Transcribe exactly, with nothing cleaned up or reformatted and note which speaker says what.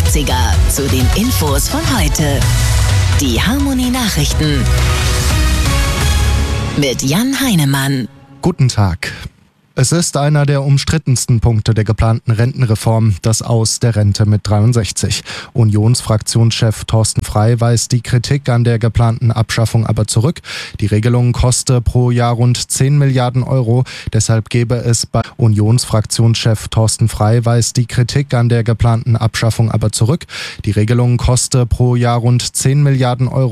Speaker 1: neunzehnhundertsiebziger zu den Infos von heute. Die Harmonie Nachrichten mit Jan Heinemann.
Speaker 2: Guten Tag. Es ist einer der umstrittensten Punkte der geplanten Rentenreform, das Aus der Rente mit dreiundsechzig. Unionsfraktionschef Thorsten Frey weist die Kritik an der geplanten Abschaffung aber zurück. Die Regelung koste pro Jahr rund zehn Milliarden Euro. Deshalb gebe es bei Unionsfraktionschef Thorsten Frey weist die Kritik an der geplanten Abschaffung aber zurück. Die Regelung koste pro Jahr rund zehn Milliarden Euro.